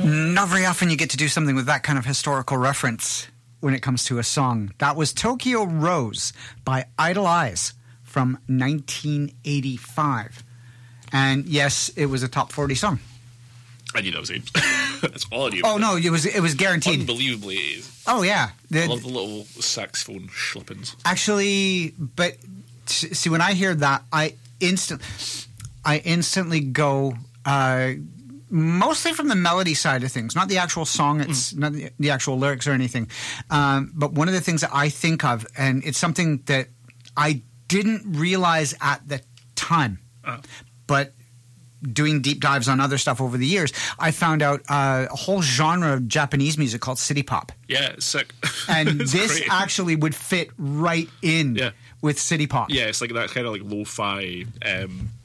Not very often you get to do something with that kind of historical reference when it comes to a song. That was Tokyo Rose by Idle Eyes from 1985. And yes, it was a top 40 song. I knew that was Ames. That's all I knew. Oh, no, it was guaranteed. Unbelievably Ames. Oh, yeah. I love the little saxophone schlippins. Actually, but see, when I hear that, I instantly go mostly from the melody side of things, not the actual song, it's not the actual lyrics or anything. But one of the things that I think of, and it's something that I didn't realize at the time, but doing deep dives on other stuff over the years, I found out a whole genre of Japanese music called city pop. Yeah, it's sick. And It's this great. actually would fit right in with city pop. Yeah, it's like that kind of like lo-fi